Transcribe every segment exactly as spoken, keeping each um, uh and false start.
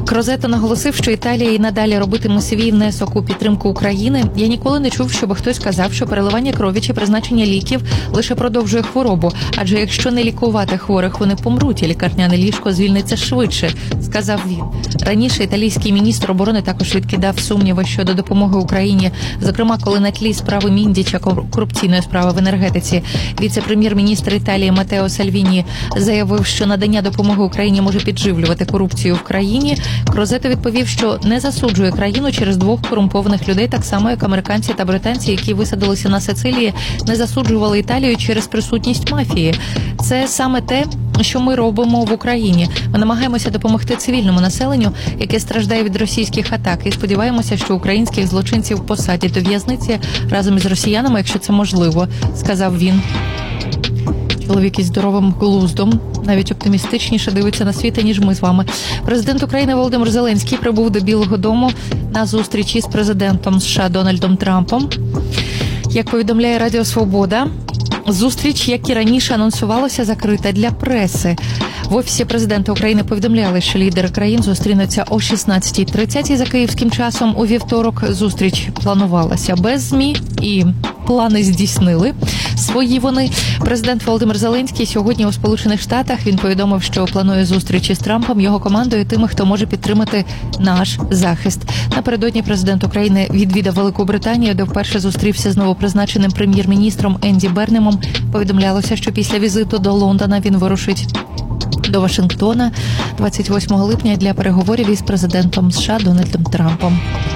Крозето наголосив, що Італія і надалі робитиме свій внесок у підтримку України. Я ніколи не чув, щоб хтось казав, що переливання крові чи призначення ліків лише продовжує хворобу. Адже якщо не лікувати хворих, вони помруть, і лікарняне ліжко звільниться швидше, сказав він. Раніше італійський міністр оборони також відкидав сумніви щодо допомоги Україні, зокрема, коли на тлі справи Міндіча, корупційної справи в енергетиці, віце-прем'єр-міністр Італії Матео Сальвіні заявив, що надання допомоги Україні може підживлювати корупцію в країні. Крозето відповів, що не засуджує країну через двох корумпованих людей, так само, як американці та британці, які висадилися на Сицилії, не засуджували Італію через присутність мафії. Це саме те, що ми робимо в Україні. Ми намагаємося допомогти цивільному населенню, яке страждає від російських атак, і сподіваємося, що українських злочинців посадять до в'язниці разом із росіянами, якщо це можливо, сказав він. Чоловік із здоровим глуздом навіть оптимістичніше дивиться на світ, ніж ми з вами. Президент України Володимир Зеленський прибув до Білого дому на зустрічі з президентом США Дональдом Трампом. Як повідомляє Радіо Свобода, зустріч, як і раніше анонсувалося, закрита для преси. В Офісі президента України повідомляли, що лідери країн зустрінуться о шістнадцятій тридцять за київським часом. У вівторок зустріч планувалася без ЗМІ, і плани здійснили свої вони. Президент Володимир Зеленський сьогодні у Сполучених Штатах. Він повідомив, що планує зустрічі з Трампом, його командою, тими, хто може підтримати наш захист. Напередодні президент України відвідав Велику Британію, де вперше зустрівся з новопризначеним прем'єр-міністром Енді Бернемом. Повідомлялося, що після візиту до Лондона він вирушить до Вашингтона двадцять восьмого липня для переговорів із президентом США Дональдом Трампом.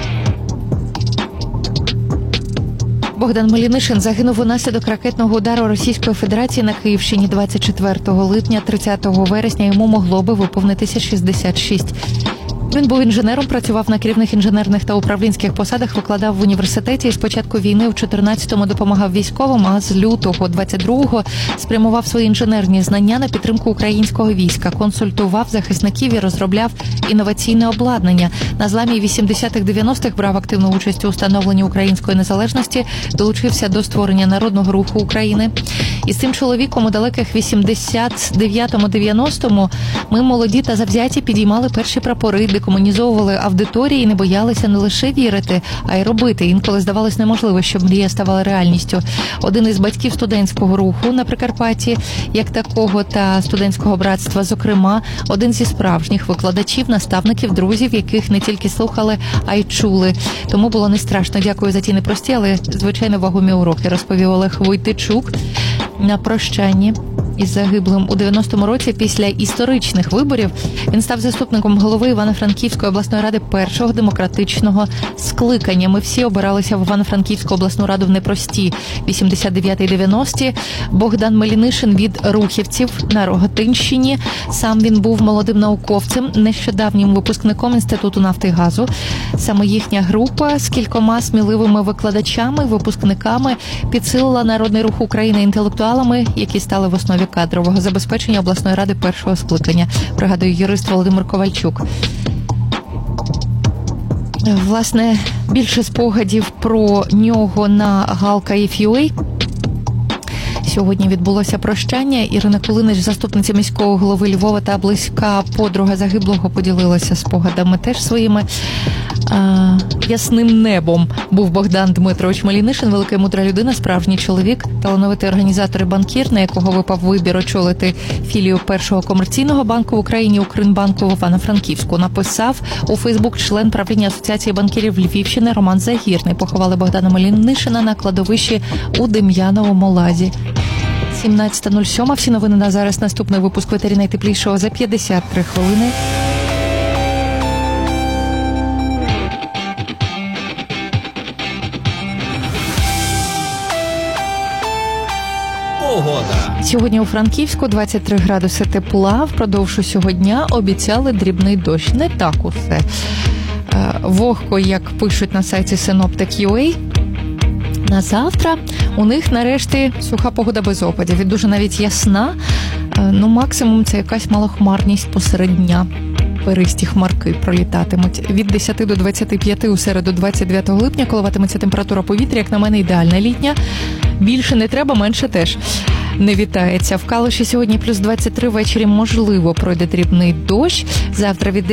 Богдан Мелінишин загинув унаслідок ракетного удару Російської Федерації на Київщині двадцять четвертого липня. тридцятого вересня йому могло би виповнитися шістдесят шість. Він був інженером, працював на керівних інженерних та управлінських посадах, викладав в університеті і з початку війни в чотирнадцятому допомагав військовим, а з лютого двадцять другого спрямував свої інженерні знання на підтримку українського війська, консультував захисників і розробляв інноваційне обладнання. На зламі вісімдесятих-дев'яностих брав активну участь у встановленні української незалежності, долучився до створення Народного руху України. І з цим чоловіком у далеких вісімдесят дев'ятому-дев'яностому ми, молоді та завзяті, підіймали перші прапори, декомунізовували аудиторії і не боялися не лише вірити, а й робити. Інколи здавалось неможливо, щоб мрія ставала реальністю. Один із батьків студентського руху на Прикарпатті, як такого, та студентського братства, зокрема, один зі справжніх викладачів, наставників, друзів, яких не тільки слухали, а й чули. Тому було не страшно. Дякую за ті непрості, але, звичайно, вагомі уроки, розповів Олег Войтичук на прощанні із загиблим. У дев'яностому році після історичних виборів він став заступником голови Івано-Франківської обласної ради першого демократичного скликання. Ми всі обиралися в Івано-Франківську обласну раду в непрості вісімдесят дев'ятий-дев'яності. Богдан Мелінишин від Рухівців на Рогатинщині. Сам він був молодим науковцем, нещодавнім випускником Інституту нафти і газу. Саме їхня група з кількома сміливими викладачами, випускниками підсилила Народний рух України інтелектуалами, які стали в основі кадрового забезпечення обласної ради першого скликання, пригадує юрист Володимир Ковальчук. Власне, більше спогадів про нього на галка.ef.ua. Сьогодні відбулося прощання. Ірина Кулинич, заступниця міського голови Львова та близька подруга загиблого, поділилася спогадами теж своїми. А, ясним небом був Богдан Дмитрович Мелінишин, велика і мудра людина, справжній чоловік, талановитий організатор і банкір, на якого випав вибір очолити філію першого комерційного банку в Україні Укрбанку в Івано-Франківську. Написав у Фейсбук член правління Асоціації банкірів Львівщини Роман Загірний. Поховали Богдана Мелінишина на кладовищі у Дем'яновому Лазі. сімнадцята нуль сім. Всі новини на зараз. Наступний випуск «Ветері найтеплішого» за п'ятдесят три хвилини. Погода. Сьогодні у Франківську двадцять три градуси тепла. Впродовж усього дня обіцяли дрібний дощ. Не так усе вогко, як пишуть на сайті синоптик крапка ю а. На завтра у них нарешті суха погода без опадів. І дуже навіть ясна. Ну, максимум це якась малохмарність посеред дня. Перисті хмарки пролітатимуть. Від десяти до двадцяти п'яти у середу двадцять дев'ятого липня коливатиметься температура повітря, як на мене, ідеальна літня. Більше не треба, менше теж не вітається. В Калуші сьогодні плюс двадцять три, ввечері можливо пройде дрібний дощ. Завтра від